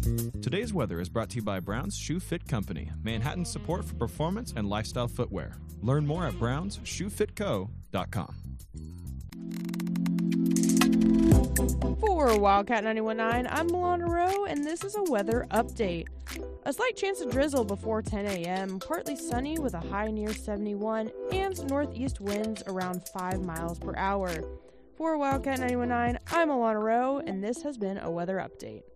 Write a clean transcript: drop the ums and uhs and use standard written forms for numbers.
Today's weather is brought to you by Brown's Shoe Fit Company, Manhattan's support for performance and lifestyle footwear. Learn more at brownsshoefitco.com. For Wildcat 91.9, I'm Milana Rowe, and this is a weather update. A slight chance of drizzle before 10 a.m., partly sunny with a high near 71, and northeast winds around 5 miles per hour. For Wildcat 91.9, I'm Milana Rowe, and this has been a weather update.